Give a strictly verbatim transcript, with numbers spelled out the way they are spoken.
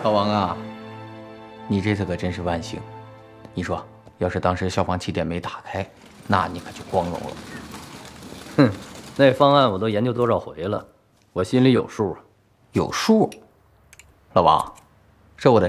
老王啊，你这次可真是万幸。你说，要是当时消防起点没打开，那你可就光荣了。 哼，那方案我都研究多少回了，我心里有数啊。 有数。老王，这我得